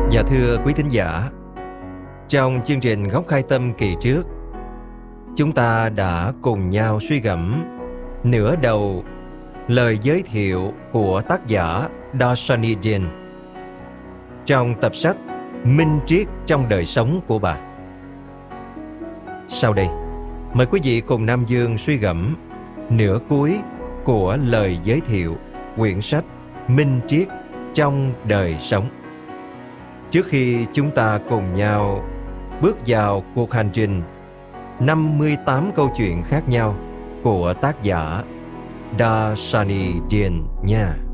Dạ thưa quý thính giả, trong chương trình Góc Khai Tâm kỳ trước, chúng ta đã cùng nhau suy gẫm nửa đầu lời giới thiệu của tác giả Darshanidin trong tập sách Minh Triết trong đời sống của bà. Sau đây, mời quý vị cùng Nam Dương suy gẫm nửa cuối của lời giới thiệu quyển sách Minh Triết trong đời sống. Trước khi chúng ta cùng nhau bước vào cuộc hành trình 58 câu chuyện khác nhau của tác giả Darshanidin nha.